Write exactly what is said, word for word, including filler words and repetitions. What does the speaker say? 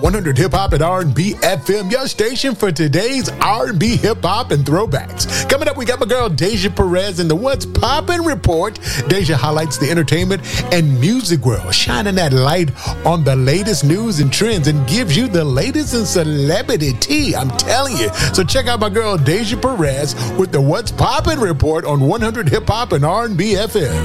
one hundred Hip Hop and R and B F M, your station for today's R and B, hip hop, and throwbacks. Coming up, we got my girl Deja Perez in the What's Poppin' Report. Deja highlights the entertainment and music world, shining that light on the latest news and trends, and gives you the latest in celebrity tea. I'm telling you. So check out my girl Deja Perez with the What's Poppin' Report on one hundred Hip Hop and R and B F M.